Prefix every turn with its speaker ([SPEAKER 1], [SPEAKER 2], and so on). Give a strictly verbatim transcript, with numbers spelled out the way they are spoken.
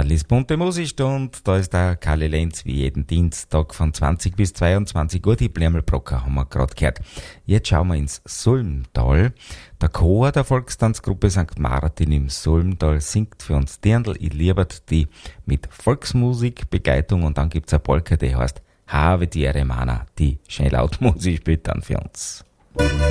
[SPEAKER 1] Karlis bunte Musikstunde. Da ist der Karli Lenz wie jeden Dienstag von zwanzig bis zweiundzwanzig Uhr. Die Blärmelbrocker haben wir gerade gehört. Jetzt schauen wir ins Sulmtal. Der Chor der Volkstanzgruppe Sankt Martin im Sulmtal singt für uns Dirndl, ich liebet die mit Volksmusikbegleitung, und dann gibt's eine Polka, die heißt Have die Mana, die schön laut Musik spielt dann für uns.